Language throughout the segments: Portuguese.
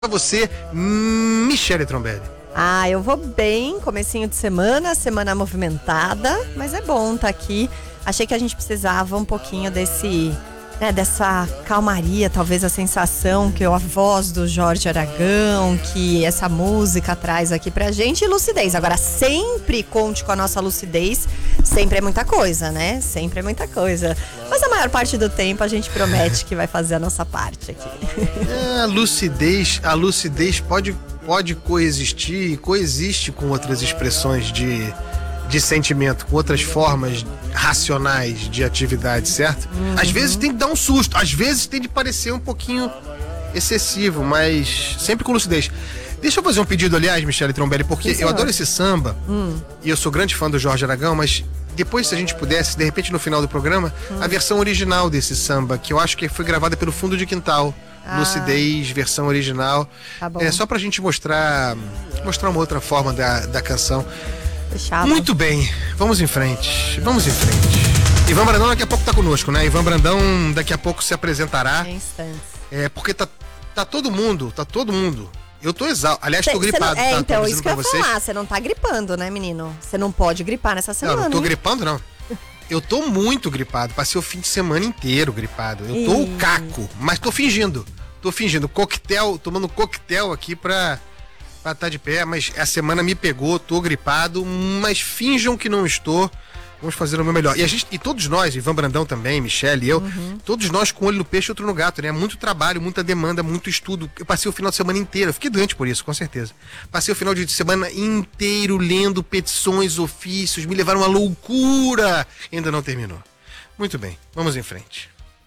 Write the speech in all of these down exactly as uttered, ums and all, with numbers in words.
Pra você, Michele Trombelli. Ah, eu vou bem, comecinho de semana, semana movimentada, mas é bom estar aqui. Achei que a gente precisava um pouquinho desse, né, dessa calmaria, talvez a sensação que a voz do Jorge Aragão, que essa música traz aqui pra gente, e lucidez. Agora, sempre conte com a nossa lucidez, sempre é muita coisa, né? Sempre é muita coisa. Mas a maior parte do tempo a gente promete que vai fazer a nossa parte aqui. É, a lucidez, a lucidez pode, pode coexistir e coexiste com outras expressões de, de sentimento, com outras formas racionais de atividade, certo? Uhum. Às vezes tem que dar um susto, às vezes tem de parecer um pouquinho excessivo, mas sempre com lucidez. Deixa eu fazer um pedido, aliás, Michele Trombelli, porque eu adoro esse samba, hum. e eu sou grande fã do Jorge Aragão, mas depois, se a gente pudesse, de repente no final do programa, hum. a versão original desse samba, que eu acho que foi gravada pelo Fundo de Quintal. Ah. Lucidez, versão original. Tá bom. É só pra gente mostrar mostrar uma outra forma da, da canção. Fechado. Muito bem, vamos em frente, vamos em frente. Ivan Brandão daqui a pouco tá conosco, né? Ivan Brandão daqui a pouco se apresentará. Em instantes. É, porque tá, tá todo mundo, tá todo mundo. Eu tô exausto. Aliás, cê, tô gripado, não, é, tá? Então, tô isso que eu ia vocês. falar. Você não tá gripando, né, menino? Você não pode gripar nessa semana. Não, não tô hein? gripando, não. Eu tô muito gripado. Passei o fim de semana inteiro gripado. Eu tô o caco, mas tô fingindo. Tô fingindo. Coquetel, tomando coquetel aqui pra estar tá de pé. Mas a semana me pegou, tô gripado. Mas finjam que não estou. Vamos fazer o meu melhor. E, a gente, e todos nós, Ivan Brandão também, Michele e eu, uhum. todos nós com olho no peixe e outro no gato, né? Muito trabalho, muita demanda, muito estudo. Eu passei o final de semana inteiro, eu fiquei doente por isso, com certeza. Passei o final de semana inteiro lendo petições, ofícios, me levaram uma loucura. Ainda não terminou. Muito bem, vamos em frente.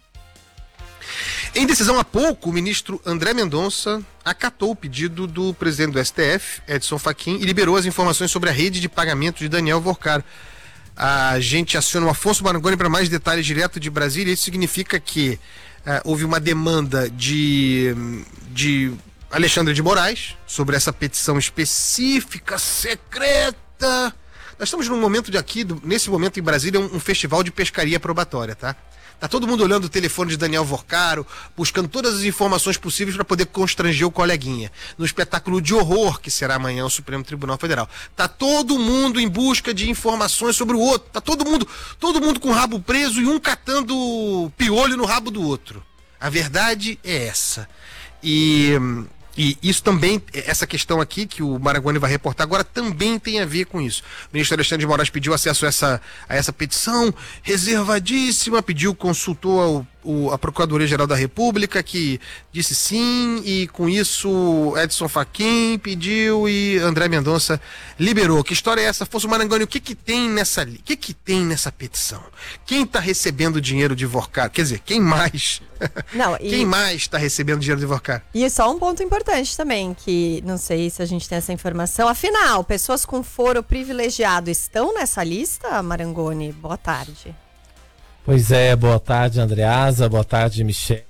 Em decisão há pouco, o ministro André Mendonça acatou o pedido do presidente do S T F, Edson Fachin, e liberou as informações sobre a rede de pagamento de Daniel Vorcaro. A gente aciona o Afonso Marangoni para mais detalhes direto de Brasília. Isso significa que uh, houve uma demanda de, de Alexandre de Moraes sobre essa petição específica, secreta. Nós estamos num momento de aqui, nesse momento em Brasília, um, um festival de pescaria probatória, tá? Tá todo mundo olhando o telefone de Daniel Vorcaro, buscando todas as informações possíveis para poder constranger o coleguinha. No espetáculo de horror que será amanhã o Supremo Tribunal Federal. Tá todo mundo em busca de informações sobre o outro. Tá todo mundo, todo mundo com o rabo preso e um catando piolho no rabo do outro. A verdade é essa. E... E isso também, essa questão aqui que o Marangoni vai reportar agora também tem a ver com isso. O ministro Alexandre de Moraes pediu acesso a essa, a essa petição reservadíssima, pediu, consultou ao, o, a Procuradoria-Geral da República, que disse sim, e com isso Edson Fachin pediu e André Mendonça liberou. Que história é essa? Afonso Marangoni, o que que tem nessa, o que que tem nessa petição? Quem está recebendo dinheiro de Vorcaro? Quer dizer, quem mais? Não, e... Quem mais está recebendo dinheiro de Vorcaro? E só um ponto importante também, que não sei se a gente tem essa informação. Afinal, pessoas com foro privilegiado estão nessa lista, Marangoni? Boa tarde. Pois é, boa tarde, Andreasa, boa tarde, Michele.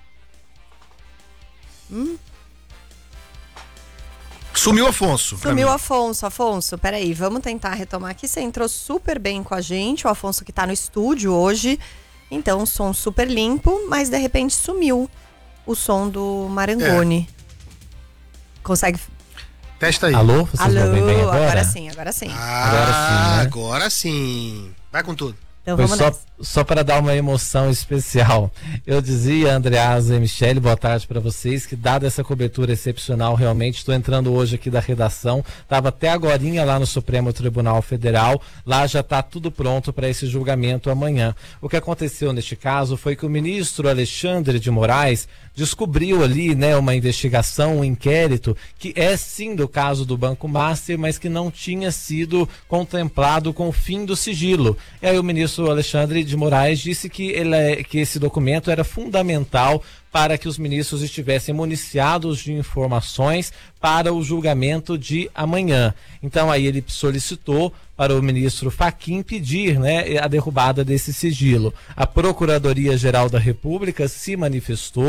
Hum? Sumiu Afonso. Sumiu Afonso. Afonso, peraí, vamos tentar retomar aqui. Você entrou super bem com a gente, o Afonso que tá no estúdio hoje. Então, som super limpo, mas de repente sumiu o som do Marangoni. É. Consegue... Testa aí. Alô? Vocês Alô, vão bem agora? agora sim, agora sim. Ah, agora sim, né? Agora sim. Vai com tudo. Então, Foi vamos só, nessa. só para dar uma emoção especial. Eu dizia, Andreasa e Michele, boa tarde para vocês, que dada essa cobertura excepcional, realmente estou entrando hoje aqui da redação, estava até agorinha lá no Supremo Tribunal Federal, lá já está tudo pronto para esse julgamento amanhã. O que aconteceu neste caso foi que o ministro Alexandre de Moraes descobriu ali, né, uma investigação, um inquérito, que é sim do caso do Banco Master, mas que não tinha sido contemplado com o fim do sigilo. E aí o ministro O Alexandre de Moraes disse que, ele, que esse documento era fundamental para que os ministros estivessem municiados de informações para o julgamento de amanhã. Então aí ele solicitou para o ministro Fachin pedir, né, a derrubada desse sigilo. A Procuradoria-Geral da República se manifestou,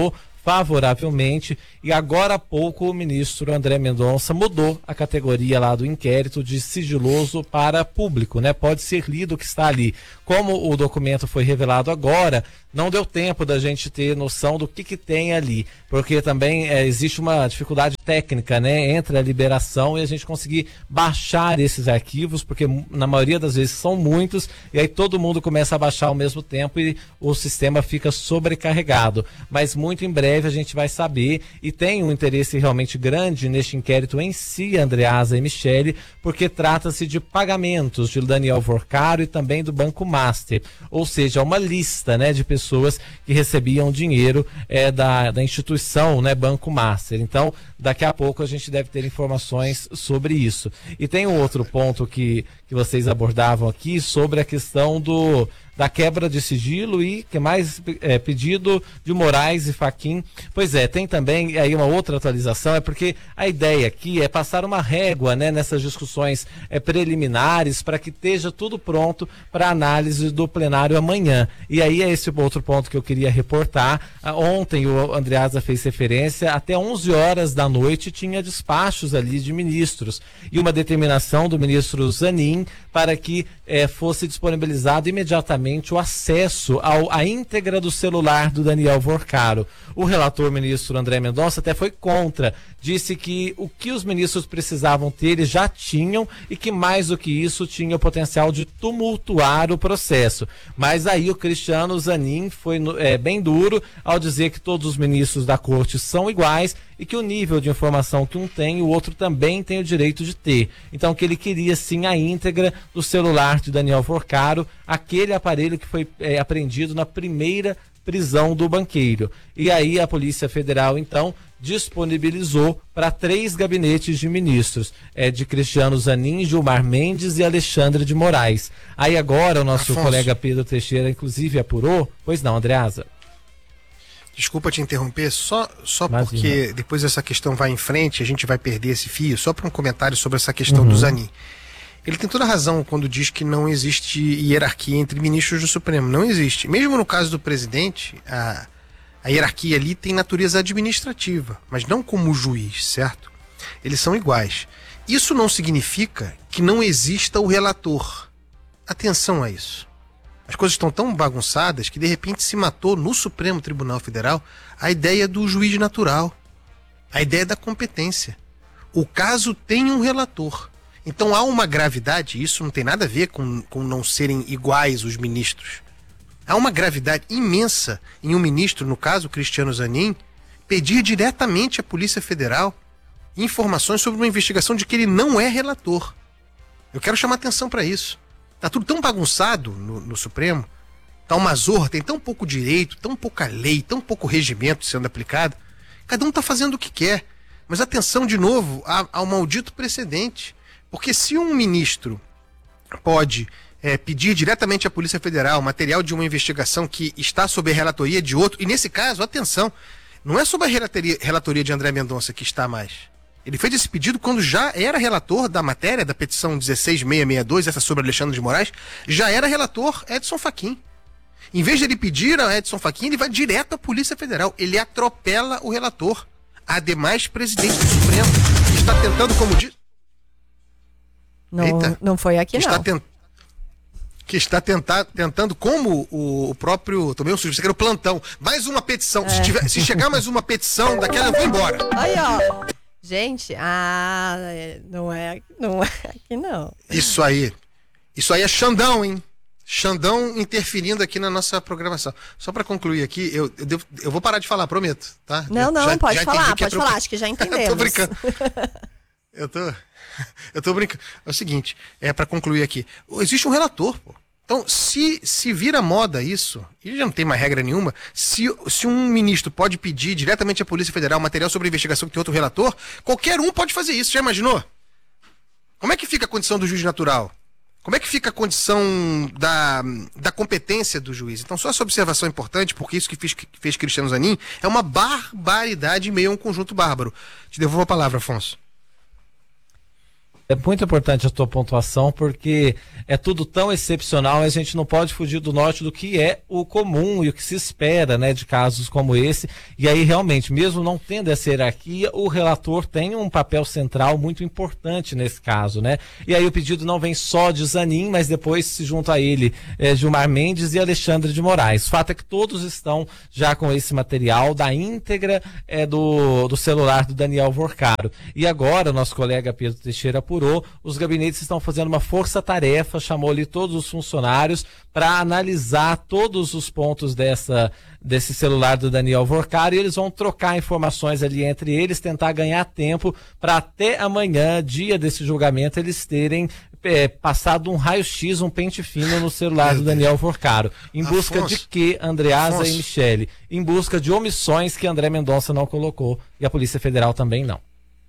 favoravelmente, e agora há pouco o ministro André Mendonça mudou a categoria lá do inquérito de sigiloso para público, né? Pode ser lido o que está ali. Como o documento foi revelado agora, não deu tempo da gente ter noção do que que tem ali, porque também é, existe uma dificuldade técnica, né, entre a liberação e a gente conseguir baixar esses arquivos, porque na maioria das vezes são muitos, e aí todo mundo começa a baixar ao mesmo tempo e o sistema fica sobrecarregado. Mas muito em breve a gente vai saber, e tem um interesse realmente grande neste inquérito em si, Andreasa e Michele, porque trata-se de pagamentos de Daniel Vorcaro e também do Banco Master, ou seja, uma lista, né, de pessoas que recebiam dinheiro é, da, da instituição, né, Banco Master. Então, daqui a pouco a gente deve ter informações sobre isso. E tem um outro ponto que, que vocês abordavam aqui sobre a questão do, da quebra de sigilo e que mais é, pedido de Moraes e Fachin. Pois é, tem também aí uma outra atualização, é porque a ideia aqui é passar uma régua, né, nessas discussões é, preliminares para que esteja tudo pronto para análise do plenário amanhã. E aí é esse outro ponto que eu queria reportar. Ah, ontem o Andreasa fez referência, até onze horas da noite tinha despachos ali de ministros e uma determinação do ministro Zanin para que eh, fosse disponibilizado imediatamente o acesso ao, à íntegra do celular do Daniel Vorcaro. O relator ministro André Mendonça até foi contra, disse que o que os ministros precisavam ter eles já tinham e que mais do que isso tinha o potencial de tumultuar o processo. Mas aí o Cristiano Zanin foi é, bem duro ao dizer que todos os ministros da corte são iguais e que o nível de informação que um tem, o outro também tem o direito de ter. Então que ele queria sim a íntegra do celular de Daniel Vorcaro, aquele aparelho que foi é, apreendido na primeira prisão do banqueiro. E aí a Polícia Federal, então, disponibilizou para três gabinetes de ministros, é, de Cristiano Zanin, Gilmar Mendes e Alexandre de Moraes. Aí agora o nosso Afonso. colega Pedro Teixeira, inclusive, apurou. Pois não, Andreasa? Desculpa te interromper, só, só Imagina. porque depois essa questão vai em frente, a gente vai perder esse fio, só para um comentário sobre essa questão Uhum. do Zanin. Ele tem toda a razão quando diz que não existe hierarquia entre ministros do Supremo. Não existe. Mesmo no caso do presidente, a, a hierarquia ali tem natureza administrativa, mas não como juiz, certo? Eles são iguais. Isso não significa que não exista o relator. Atenção a isso. As coisas estão tão bagunçadas que de repente se matou no Supremo Tribunal Federal a ideia do juiz natural, a ideia da competência. O caso tem um relator. Então há uma gravidade, isso não tem nada a ver com, com não serem iguais os ministros. Há uma gravidade imensa em um ministro, no caso Cristiano Zanin, pedir diretamente à Polícia Federal informações sobre uma investigação de que ele não é relator. Eu quero chamar atenção para isso. Tá tudo tão bagunçado no, no Supremo, tá uma zorra, tem tão pouco direito, tão pouca lei, tão pouco regimento sendo aplicado. Cada um tá fazendo o que quer. Mas atenção de novo ao maldito precedente. Porque se um ministro pode é, pedir diretamente à Polícia Federal material de uma investigação que está sob a relatoria de outro, e nesse caso, atenção, não é sob a relatoria, relatoria de André Mendonça que está mais. Ele fez esse pedido quando já era relator da matéria, da petição dezesseis mil seiscentos e sessenta e dois, essa sobre Alexandre de Moraes, já era relator Edson Fachin. Em vez de ele pedir a Edson Fachin, ele vai direto à Polícia Federal. Ele atropela o relator. Ademais, presidente do Supremo, que está tentando, como diz... Não, Eita. não foi aqui, que não. está, tent... que está tentar, tentando, como o, o próprio... Tomei um sujo, você quer o plantão. Mais uma petição. É. Se, tiver, se chegar mais uma petição daquela, eu vou embora. Aí, ó. Gente, ah, não é, não é aqui, não. Isso aí. Isso aí é Xandão, hein? Xandão interferindo aqui na nossa programação. Só para concluir aqui, eu, eu, devo, eu vou parar de falar, prometo, tá? Não, não, Já- pode já falar, entendi que é pode troca- falar, acho que já entendemos. Eu tô brincando. Eu tô, eu tô brincando. É o seguinte, é para concluir aqui. Existe um relator, pô. Então, se, se vira moda isso, e já não tem mais regra nenhuma, se, se um ministro pode pedir diretamente à Polícia Federal material sobre a investigação que tem outro relator, qualquer um pode fazer isso, já imaginou? Como é que fica a condição do juiz natural? Como é que fica a condição da, da competência do juiz? Então, só essa observação importante, porque isso que fez, que fez Cristiano Zanin é uma barbaridade em meio a um conjunto bárbaro. Te devolvo a palavra, Afonso. É muito importante a tua pontuação, porque é tudo tão excepcional, a gente não pode fugir do norte do que é o comum e o que se espera, né, de casos como esse. E aí, realmente, mesmo não tendo essa hierarquia, o relator tem um papel central muito importante nesse caso, né? E aí o pedido não vem só de Zanin, mas depois se junta a ele é, Gilmar Mendes e Alexandre de Moraes. O fato é que todos estão já com esse material da íntegra é, do, do celular do Daniel Vorcaro. E agora, nosso colega Pedro Teixeira apurou, os gabinetes estão fazendo uma força-tarefa, chamou ali todos os funcionários para analisar todos os pontos dessa, desse celular do Daniel Vorcaro, e eles vão trocar informações ali entre eles, tentar ganhar tempo para até amanhã, dia desse julgamento, eles terem é, passado um raio-x, um pente fino no celular do Daniel Vorcaro. Em busca Afonso, de quê, Andreasa Afonso. e Michele? Em busca de omissões que André Mendonça não colocou e a Polícia Federal também não.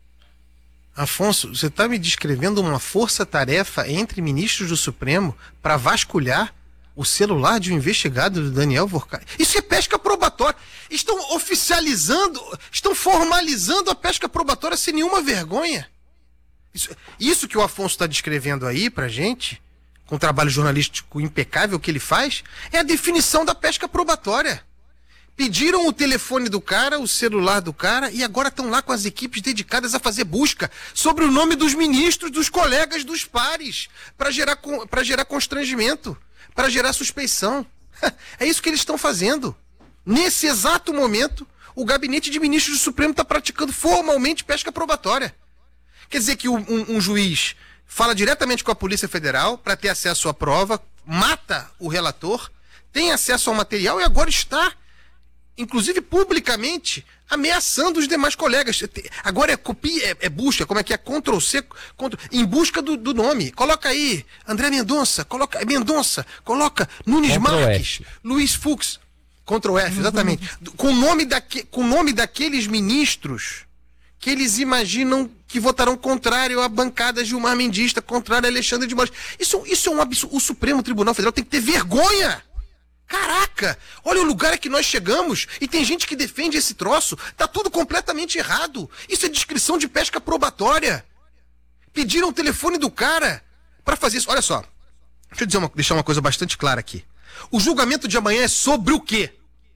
Afonso, você está me descrevendo uma força-tarefa entre ministros do Supremo para vasculhar o celular de um investigado do Daniel Vorcaro? Isso é pesca probatória. Estão oficializando, estão formalizando a pesca probatória sem nenhuma vergonha. Isso, isso que o Afonso está descrevendo aí pra gente, com o trabalho jornalístico impecável que ele faz, é a definição da pesca probatória. Pediram o telefone do cara, o celular do cara, e agora estão lá com as equipes dedicadas a fazer busca sobre o nome dos ministros, dos colegas, dos pares, para gerar, para gerar constrangimento, para gerar suspeição. É isso que eles estão fazendo. Nesse exato momento, o gabinete de ministros do Supremo está praticando formalmente pesca probatória. Quer dizer que um, um, um juiz fala diretamente com a Polícia Federal para ter acesso à prova, mata o relator, tem acesso ao material e agora está, inclusive publicamente, ameaçando os demais colegas. Agora é copia, é, é busca, como é que é? Ctrl C, Ctrl, em busca do, do nome. Coloca aí, André Mendonça, coloca Mendonça, coloca Nunes Ctrl Marques, F. Luiz Fux, Ctrl F, exatamente. Uhum. Com o nome daque, com o nome daqueles ministros que eles imaginam que votarão contrário à bancada Gilmar Mendista, contrário a Alexandre de Moraes. Isso, isso é um absurdo. O Supremo Tribunal Federal tem que ter vergonha. Caraca, olha o lugar a que nós chegamos e tem gente que defende esse troço. Tá tudo completamente errado. Isso é descrição de pesca probatória. Pediram o telefone do cara para fazer isso. Olha só, deixa eu dizer uma, deixar uma coisa bastante clara aqui. O julgamento de amanhã é sobre o quê?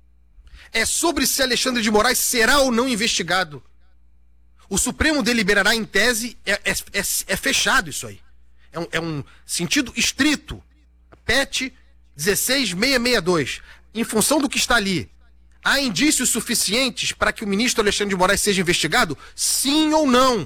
É sobre se Alexandre de Moraes será ou não investigado. O Supremo deliberará em tese, é, é, é, é fechado isso aí. É um, é um sentido estrito. P E T dezesseis mil seiscentos e sessenta e dois. Em função do que está ali, há indícios suficientes para que o ministro Alexandre de Moraes seja investigado? Sim ou não?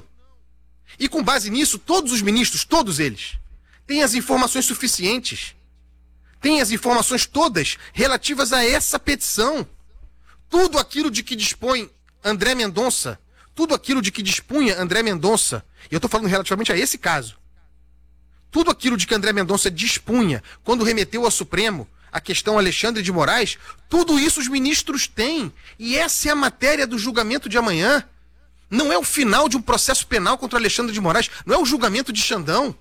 E com base nisso, todos os ministros, todos eles, têm as informações suficientes. Têm as informações todas relativas a essa petição. Tudo aquilo de que dispõe André Mendonça, tudo aquilo de que dispunha André Mendonça, e eu estou falando relativamente a esse caso, tudo aquilo de que André Mendonça dispunha quando remeteu ao Supremo a questão Alexandre de Moraes, tudo isso os ministros têm. E essa é a matéria do julgamento de amanhã. Não é o final de um processo penal contra Alexandre de Moraes, não é o julgamento de Xandão.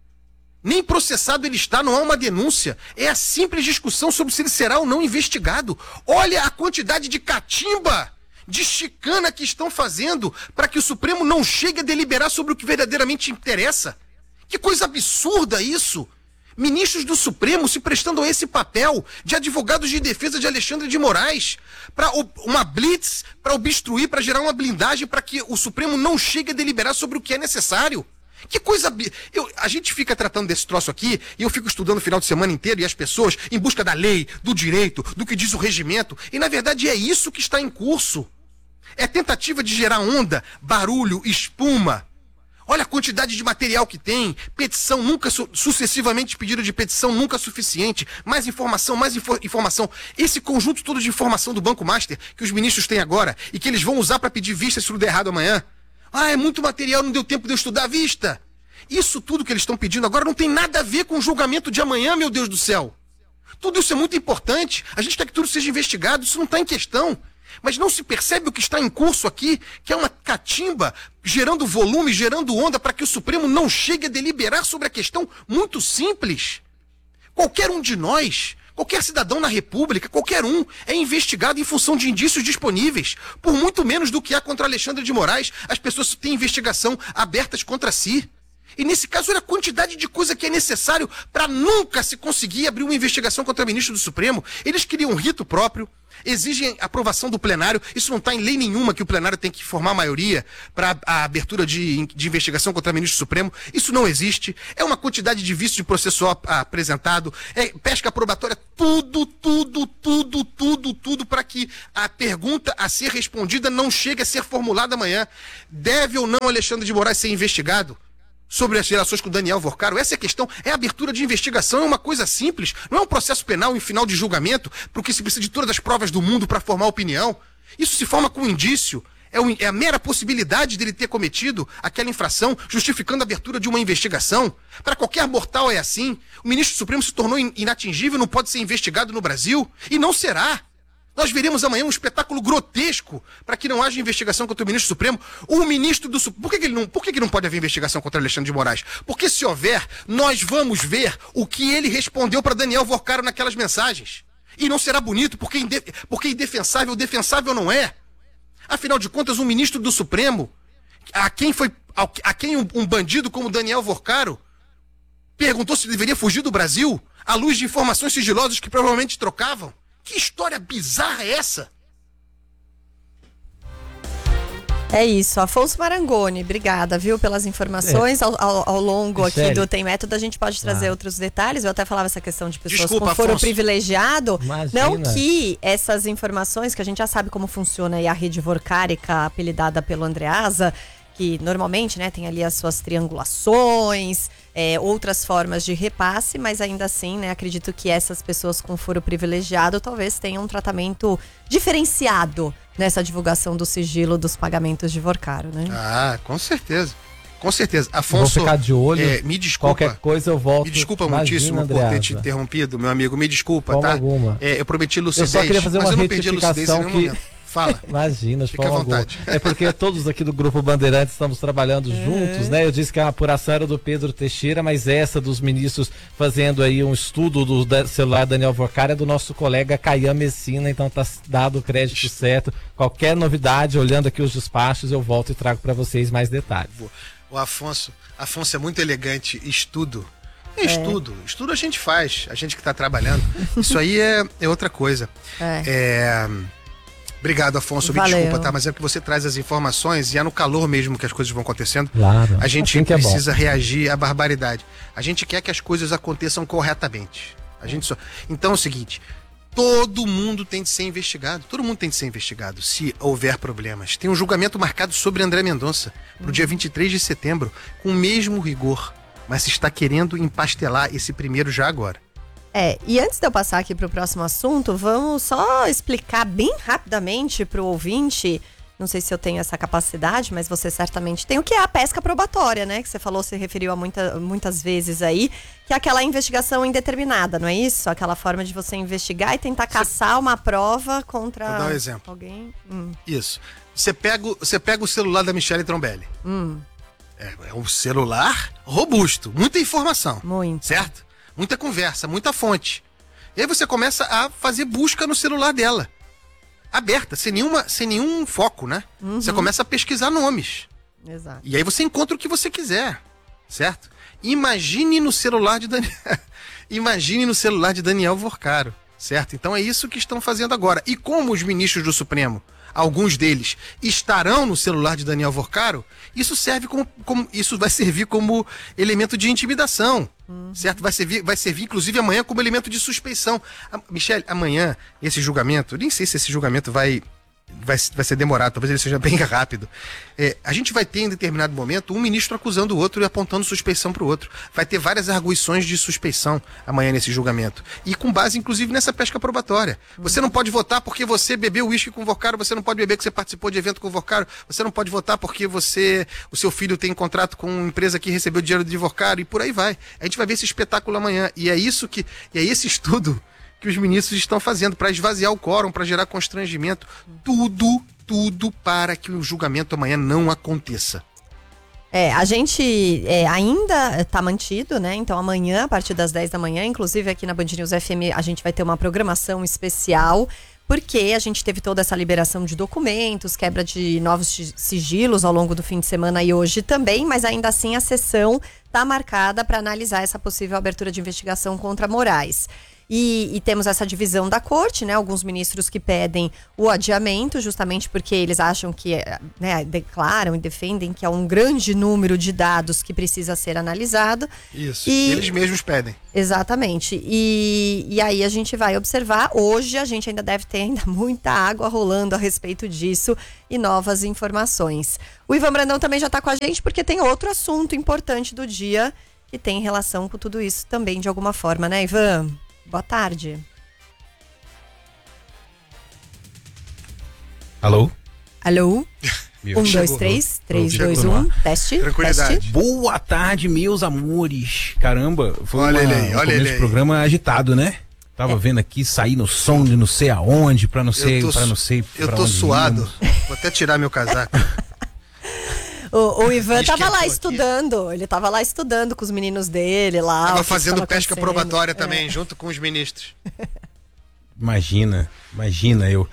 Nem processado ele está, não há uma denúncia. É a simples discussão sobre se ele será ou não investigado. Olha a quantidade de catimba, de chicana que estão fazendo para que o Supremo não chegue a deliberar sobre o que verdadeiramente interessa. Que coisa absurda isso! Ministros do Supremo se prestando a esse papel de advogados de defesa de Alexandre de Moraes para uma blitz, para obstruir, para gerar uma blindagem para que o Supremo não chegue a deliberar sobre o que é necessário. Que coisa... Eu, a gente fica tratando desse troço aqui e eu fico estudando o final de semana inteiro e as pessoas em busca da lei, do direito, do que diz o regimento. E na verdade é isso que está em curso. É tentativa de gerar onda, barulho, espuma. Olha a quantidade de material que tem, petição nunca, su sucessivamente pedido de petição nunca suficiente, mais informação, mais infor informação. Esse conjunto todo de informação do Banco Master que os ministros têm agora e que eles vão usar para pedir vista se tudo der errado amanhã. Ah, é muito material, não deu tempo de eu estudar a vista. Isso tudo que eles estão pedindo agora não tem nada a ver com o julgamento de amanhã, meu Deus do céu. Tudo isso é muito importante, a gente quer que tudo seja investigado, isso não está em questão. Mas não se percebe o que está em curso aqui, que é uma catimba gerando volume, gerando onda para que o Supremo não chegue a deliberar sobre a questão muito simples. Qualquer um de nós, qualquer cidadão na República, qualquer um, é investigado em função de indícios disponíveis. Por muito menos do que há contra Alexandre de Moraes, as pessoas têm investigação abertas contra si. E nesse caso, olha a quantidade de coisa que é necessário para nunca se conseguir abrir uma investigação contra o ministro do Supremo. Eles queriam um rito próprio, exigem aprovação do plenário. Isso não está em lei nenhuma que o plenário tem que formar a maioria para a abertura de, de investigação contra o ministro do Supremo. Isso não existe. É uma quantidade de vício de processo apresentado, é pesca probatória, tudo, tudo, tudo, tudo, tudo para que a pergunta a ser respondida não chegue a ser formulada amanhã. Deve ou não Alexandre de Moraes ser investigado sobre as relações com o Daniel Vorcaro? Essa é a questão. É a abertura de investigação, é uma coisa simples. Não é um processo penal em final de julgamento, porque se precisa de todas as provas do mundo para formar opinião. Isso se forma com indício. É, o, é a mera possibilidade dele ter cometido aquela infração, justificando a abertura de uma investigação. Para qualquer mortal é assim. O ministro Supremo se tornou inatingível, não pode ser investigado no Brasil. E não será. Nós veremos amanhã um espetáculo grotesco para que não haja investigação contra o ministro Supremo. O ministro do Supremo... Por que, que, ele não, por que, que não pode haver investigação contra Alexandre de Moraes? Porque se houver, nós vamos ver o que ele respondeu para Daniel Vorcaro naquelas mensagens. E não será bonito, porque, inde, porque indefensável, defensável não é. Afinal de contas, um ministro do Supremo, a quem, foi, a quem um, um bandido como Daniel Vorcaro perguntou se deveria fugir do Brasil à luz de informações sigilosas que provavelmente trocavam. Que história bizarra é essa? É isso, Afonso Marangoni, obrigada, viu, pelas informações. É. Ao, ao, ao longo Michele. aqui do Tem Método, a gente pode trazer ah. outros detalhes. Eu até falava essa questão de pessoas Desculpa, com foro Afonso. privilegiado. Imagina. Não que essas informações, que a gente já sabe como funciona aí a rede vorcárica, apelidada pelo Andreasa, que normalmente, né, tem ali as suas triangulações, é, outras formas de repasse, mas ainda assim, né, acredito que essas pessoas com foro privilegiado talvez tenham um tratamento diferenciado nessa divulgação do sigilo dos pagamentos de Vorcaro, né? Ah, com certeza. Com certeza. Afonso, vou ficar de olho. É, me desculpa. Qualquer coisa eu volto. Me desculpa muitíssimo por ter te interrompido, meu amigo. Me desculpa, Forma tá? alguma. É, eu prometi lucidez, eu só queria fazer mas uma eu não perdi a lucidez em nenhum que... momento. Fala. Imagina, Fica à vontade. Alguma. É porque todos aqui do Grupo Bandeirantes estamos trabalhando é. juntos, né? Eu disse que a apuração era do Pedro Teixeira, mas essa dos ministros fazendo aí um estudo do celular Daniel Vorcaro é do nosso colega Caian Messina, então tá dado o crédito certo. Qualquer novidade, olhando aqui os despachos, eu volto e trago para vocês mais detalhes. O Afonso, Afonso é muito elegante, estudo. É estudo, é. estudo a gente faz, a gente que tá trabalhando. Isso aí é, é outra coisa. É... é... Obrigado, Afonso. Me Valeu. desculpa, tá? Mas é porque você traz as informações e é no calor mesmo que as coisas vão acontecendo. Claro. A gente assim precisa é reagir à barbaridade. A gente quer que as coisas aconteçam corretamente. A gente só... Então é o seguinte, todo mundo tem de ser investigado. Todo mundo tem de ser investigado, se houver problemas. Tem um julgamento marcado sobre André Mendonça pro dia vinte e três de setembro, com o mesmo rigor. Mas se está querendo empastelar esse primeiro já agora. É, e antes de eu passar aqui para o próximo assunto, vamos só explicar bem rapidamente para o ouvinte, não sei se eu tenho essa capacidade, mas você certamente tem, o que é a pesca probatória, né? Que você falou, se referiu a muita, muitas vezes aí, que é aquela investigação indeterminada, não é isso? Aquela forma de você investigar e tentar caçar uma prova contra Vou dar um exemplo. alguém. Hum. Isso. Você pega, você pega o celular da Michele Trombelli. Hum. É, é um celular robusto, muita informação. Muito. Certo? Muita conversa, muita fonte. E aí você começa a fazer busca no celular dela. Aberta, sem, nenhuma, sem nenhum foco, né? Uhum. Você começa a pesquisar nomes. Exato. E aí você encontra o que você quiser, certo? Imagine no celular de Daniel... Imagine no celular de Daniel Vorcaro, certo? Então é isso que estão fazendo agora. E como os ministros do Supremo, alguns deles, estarão no celular de Daniel Vorcaro, isso serve como, como isso vai servir como elemento de intimidação. Uhum. Certo? Vai servir, vai servir, inclusive, amanhã como elemento de suspeição. A, Michele, amanhã, esse julgamento, nem sei se esse julgamento vai, vai, vai ser demorado, talvez ele seja bem rápido. É, a gente vai ter, em determinado momento, um ministro acusando o outro e apontando suspeição para o outro. Vai ter várias arguições de suspeição amanhã nesse julgamento. E com base, inclusive, nessa pesca probatória. Uhum. Você não pode votar porque você bebeu uísque com o Vorcaro, você não pode beber porque você participou de evento com o Vorcaro, você não pode votar porque você, o seu filho tem contrato com uma empresa que recebeu dinheiro de Vorcaro, e por aí vai. A gente vai ver esse espetáculo amanhã. E é isso que, e é esse estudo que os ministros estão fazendo para esvaziar o quórum, para gerar constrangimento. Tudo, tudo para que o julgamento amanhã não aconteça. É, a gente é, ainda está mantido, né? Então amanhã, a partir das dez da manhã, inclusive aqui na Band News F M, a gente vai ter uma programação especial porque a gente teve toda essa liberação de documentos, quebra de novos sigilos ao longo do fim de semana e hoje também, mas ainda assim a sessão está marcada para analisar essa possível abertura de investigação contra Moraes. E, e temos essa divisão da corte, né? Alguns ministros que pedem o adiamento, justamente porque eles acham que, né, declaram e defendem que é um grande número de dados que precisa ser analisado. Isso, e, eles mesmos pedem. Exatamente. E, e aí a gente vai observar. Hoje a gente ainda deve ter ainda muita água rolando a respeito disso e novas informações. O Ivan Brandão também já está com a gente porque tem outro assunto importante do dia que tem relação com tudo isso também de alguma forma, né, Ivan? Boa tarde. Alô? Alô? Meu, um, chegou, dois, três, três, chegou dois, no um, ar. teste, Tranquilidade. teste. Boa tarde, meus amores. Caramba, foi Olha uma, ele aí, um olha começo ele de aí. programa agitado, né? Tava É. vendo aqui sair no som de não sei aonde, pra não sei, Eu tô pra não su- sei Eu pra tô onde suado. íamos. Vou até tirar meu casaco. O, o Ivan Esquentou tava lá aqui. estudando, ele tava lá estudando com os meninos dele lá. o Tava que fazendo estava pesca acontecendo. probatória É. também, junto com os ministros. Imagina, imagina eu.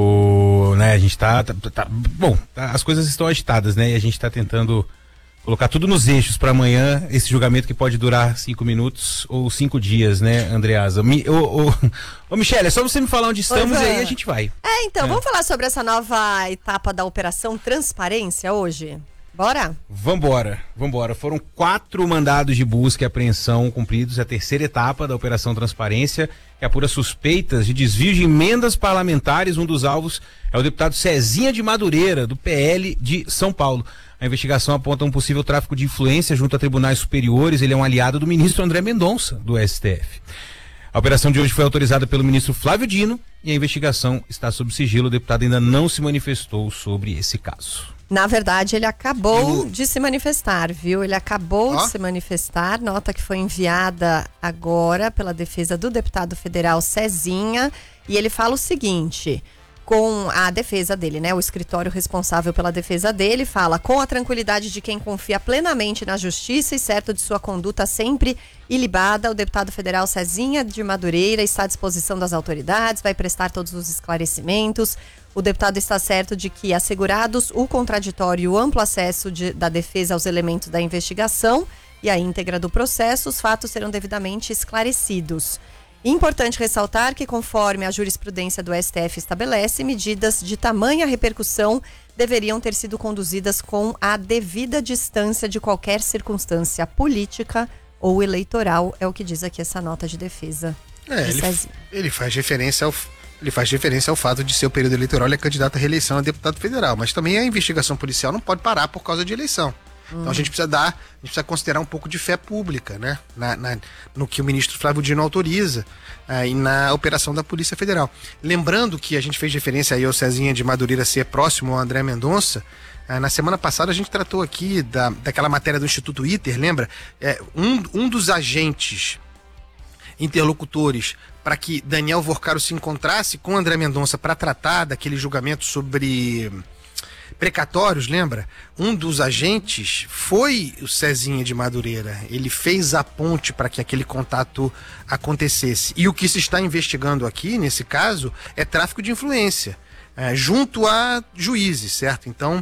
O, né, a gente tá, tá, tá- bom, tá- as coisas estão agitadas, né? E a gente tá tentando colocar tudo nos eixos para amanhã, esse julgamento que pode durar cinco minutos ou cinco dias, né, Andreasa? Mi, ô, ô, ô, Michele, é só você me falar onde estamos Ivan. e aí a gente vai. É, então, É. vamos falar sobre essa nova etapa da Operação Transparência hoje? Bora? Vambora, vambora. Foram quatro mandados de busca e apreensão cumpridos, é a terceira etapa da Operação Transparência, que apura suspeitas de desvio de emendas parlamentares. Um dos alvos é o deputado Cezinha de Madureira, do P L de São Paulo. A investigação aponta um possível tráfico de influência junto a tribunais superiores. Ele é um aliado do ministro André Mendonça, do S T F. A operação de hoje foi autorizada pelo ministro Flávio Dino e a investigação está sob sigilo. O deputado ainda não se manifestou sobre esse caso. Na verdade, ele acabou E o- de se manifestar, viu? Ele acabou Ó. de se manifestar. Nota que foi enviada agora pela defesa do deputado federal Cezinha. E ele fala o seguinte, com a defesa dele, né? O escritório responsável pela defesa dele fala: com a tranquilidade de quem confia plenamente na justiça e certo de sua conduta sempre ilibada, o deputado federal Cezinha de Madureira está à disposição das autoridades, vai prestar todos os esclarecimentos. O deputado está certo de que, assegurados o contraditório e o amplo acesso de, da defesa aos elementos da investigação e a íntegra do processo, os fatos serão devidamente esclarecidos. Importante ressaltar que, conforme a jurisprudência do S T F estabelece, medidas de tamanha repercussão deveriam ter sido conduzidas com a devida distância de qualquer circunstância política ou eleitoral, é o que diz aqui essa nota de defesa. É, de ele, Cezinha. ele faz referência ao ele faz referência ao fato de ser o período eleitoral, ele é candidato à reeleição a deputado federal, mas também a investigação policial não pode parar por causa de eleição. Então a gente precisa dar, a gente precisa considerar um pouco de fé pública, né? Na, na- no que o ministro Flávio Dino autoriza ah, e na operação da Polícia Federal. Lembrando que a gente fez referência aí ao Cezinha de Madureira ser próximo ao André Mendonça. ah, na semana passada a gente tratou aqui da, daquela matéria do Instituto ITER, lembra? É, um, um dos agentes interlocutores para que Daniel Vorcaro se encontrasse com André Mendonça para tratar daquele julgamento sobre precatórios, lembra? Um dos agentes foi o Cezinha de Madureira. Ele fez a ponte para que aquele contato acontecesse. E o que se está investigando aqui, nesse caso, é tráfico de influência, é, junto a juízes, certo? Então,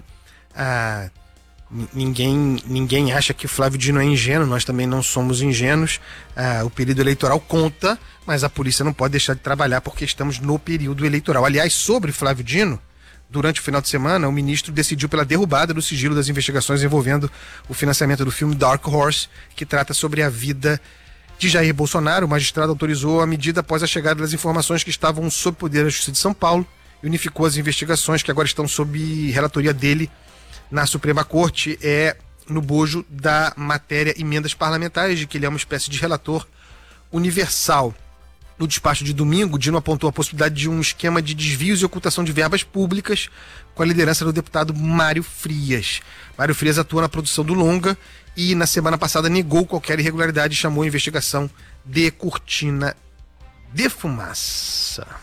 ah, n- ninguém, ninguém acha que o Flávio Dino é ingênuo, nós também não somos ingênuos. Ah, o período eleitoral conta, mas a polícia não pode deixar de trabalhar porque estamos no período eleitoral. Aliás, sobre Flávio Dino, durante o final de semana, o ministro decidiu pela derrubada do sigilo das investigações envolvendo o financiamento do filme Dark Horse, que trata sobre a vida de Jair Bolsonaro. O magistrado autorizou a medida após a chegada das informações que estavam sob poder da Justiça de São Paulo e unificou as investigações que agora estão sob relatoria dele na Suprema Corte. É no bojo da matéria emendas parlamentares, de que ele é uma espécie de relator universal. No despacho de domingo, Dino apontou a possibilidade de um esquema de desvios e ocultação de verbas públicas com a liderança do deputado Mário Frias. Mário Frias atua na produção do longa e na semana passada negou qualquer irregularidade e chamou a investigação de cortina de fumaça.